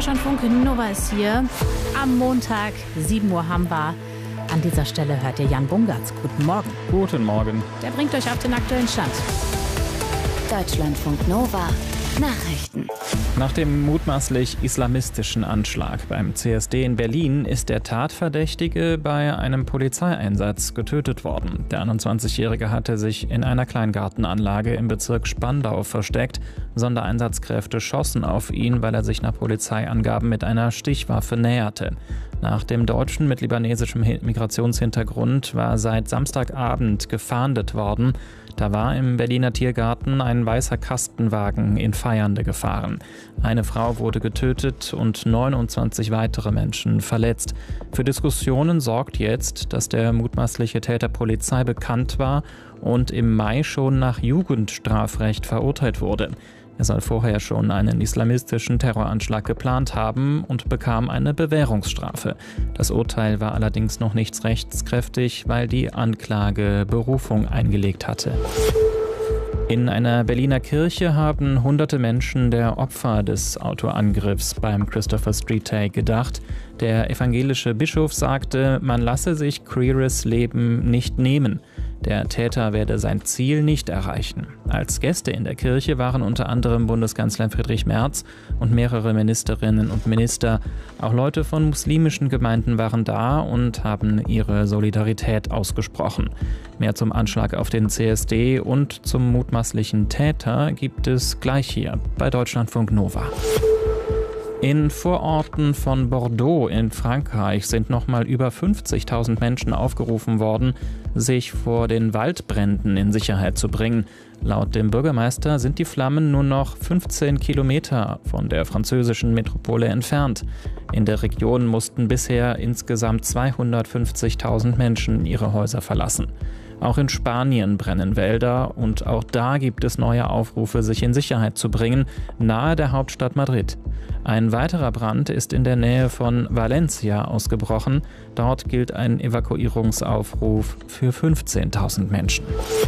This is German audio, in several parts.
Deutschlandfunk Nova ist hier. Am Montag, 7 Uhr haben wir. An dieser Stelle hört ihr Jan Bungartz. Guten Morgen. Guten Morgen. Der bringt euch auf den aktuellen Stand. Deutschlandfunk Nova. Nachrichten. Nach dem mutmaßlich islamistischen Anschlag beim CSD in Berlin ist der Tatverdächtige bei einem Polizeieinsatz getötet worden. Der 21-Jährige hatte sich in einer Kleingartenanlage im Bezirk Spandau versteckt. Sondereinsatzkräfte schossen auf ihn, weil er sich nach Polizeiangaben mit einer Stichwaffe näherte. Nach dem Deutschen mit libanesischem Migrationshintergrund war seit Samstagabend gefahndet worden. Da war im Berliner Tiergarten ein weißer Kastenwagen in Feiernde gefahren. Eine Frau wurde getötet und 29 weitere Menschen verletzt. Für Diskussionen sorgt jetzt, dass der mutmaßliche Täter Polizei bekannt war und im Mai schon nach Jugendstrafrecht verurteilt wurde. Er soll vorher schon einen islamistischen Terroranschlag geplant haben und bekam eine Bewährungsstrafe. Das Urteil war allerdings noch nicht rechtskräftig, weil die Anklage Berufung eingelegt hatte. In einer Berliner Kirche haben hunderte Menschen der Opfer des Autoangriffs beim Christopher Street Day gedacht. Der evangelische Bischof sagte, man lasse sich queeres Leben nicht nehmen. Der Täter werde sein Ziel nicht erreichen. Als Gäste in der Kirche waren unter anderem Bundeskanzler Friedrich Merz und mehrere Ministerinnen und Minister. Auch Leute von muslimischen Gemeinden waren da und haben ihre Solidarität ausgesprochen. Mehr zum Anschlag auf den CSD und zum mutmaßlichen Täter gibt es gleich hier bei Deutschlandfunk Nova. In Vororten von Bordeaux in Frankreich sind nochmal über 50.000 Menschen aufgerufen worden, sich vor den Waldbränden in Sicherheit zu bringen. Laut dem Bürgermeister sind die Flammen nur noch 15 Kilometer von der französischen Metropole entfernt. In der Region mussten bisher insgesamt 250.000 Menschen ihre Häuser verlassen. Auch in Spanien brennen Wälder und auch da gibt es neue Aufrufe, sich in Sicherheit zu bringen, nahe der Hauptstadt Madrid. Ein weiterer Brand ist in der Nähe von Valencia ausgebrochen. Dort gilt ein Evakuierungsaufruf für 15.000 Menschen.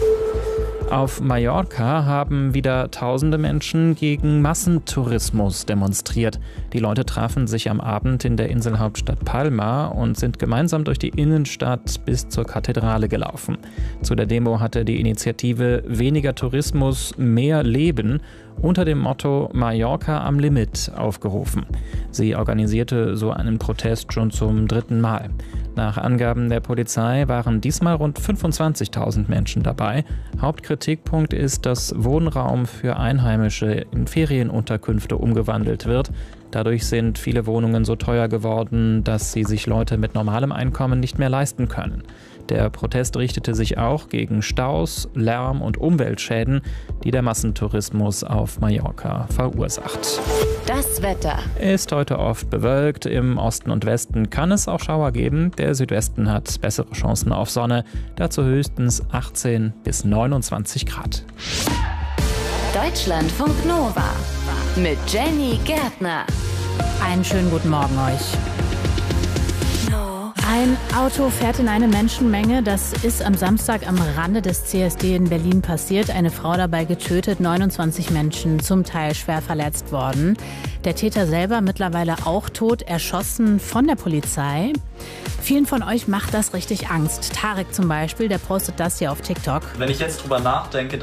Auf Mallorca haben wieder tausende Menschen gegen Massentourismus demonstriert. Die Leute trafen sich am Abend in der Inselhauptstadt Palma und sind gemeinsam durch die Innenstadt bis zur Kathedrale gelaufen. Zu der Demo hatte die Initiative Weniger Tourismus, mehr Leben unter dem Motto Mallorca am Limit aufgerufen. Sie organisierte so einen Protest schon zum 3. Mal. Nach Angaben der Polizei waren diesmal rund 25.000 Menschen dabei. Hauptkritikpunkt ist, dass Wohnraum für Einheimische in Ferienunterkünfte umgewandelt wird. Dadurch sind viele Wohnungen so teuer geworden, dass sie sich Leute mit normalem Einkommen nicht mehr leisten können. Der Protest richtete sich auch gegen Staus, Lärm und Umweltschäden, die der Massentourismus auf Mallorca verursacht. Das Wetter Ist heute oft bewölkt. Im Osten und Westen kann es auch Schauer geben. Der Südwesten hat bessere Chancen auf Sonne. Dazu höchstens 18 bis 29 Grad. Deutschlandfunk Nova mit Jenny Gärtner. Einen schönen guten Morgen euch. Ein Auto fährt in eine Menschenmenge. Das ist am Samstag am Rande des CSD in Berlin passiert. Eine Frau dabei getötet, 29 Menschen zum Teil schwer verletzt worden. Der Täter selber mittlerweile auch tot, erschossen von der Polizei. Vielen von euch macht das richtig Angst. Tarek zum Beispiel, der postet das hier auf TikTok. Wenn ich jetzt drüber nachdenke,